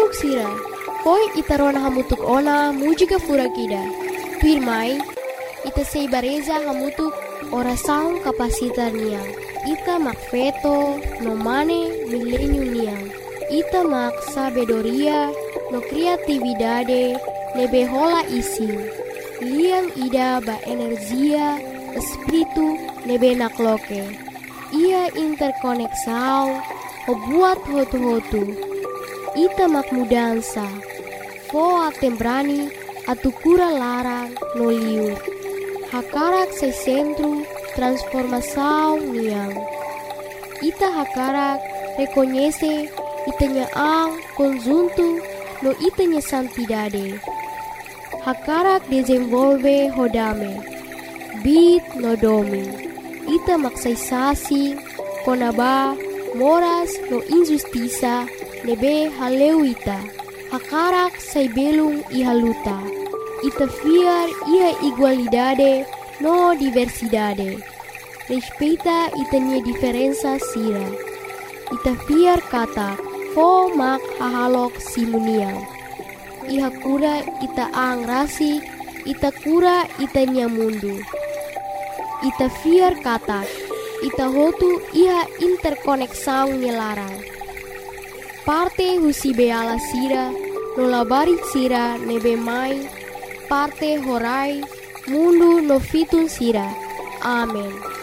Manuk sira, koi itarona hamutuk ona mujika furakida. Pirmai, ita seibareza hamutuk orasaun kapasitar niang. Ita mak feto no mane milenium niang. Ita mak sabedoria no kreatividade nebe hola ising. Liang ida ba energia espiritu nebe nakloke. Ia interkoneksau o buat hotu-hotu. Ita mak mudansa. Fo atembrani atukura larang no liur. Hakarak sa sentro transformação niang. Ita hakarak reconhece itanya ang conjunto no itanya santidade. Hakarak desenvolve hodame. Bit no domi. Ita maksaysasi konaba moras no injustiça nebe haleuita. Hakarak say belung ihaluta. Ita fiar ia igualdade no diversidade. Respeita itanya diferença sira. Ita fiar kata fo mak hahalok simuniang. Iha kura ita ang rasi, ita kura itanya mundu. Ita fiar kata, ita hotu iha interkoneksau nyelarang. Parte husi beala sira, nolabarit sira nebe mai, parte horai, mundu no fitun sira. Amen.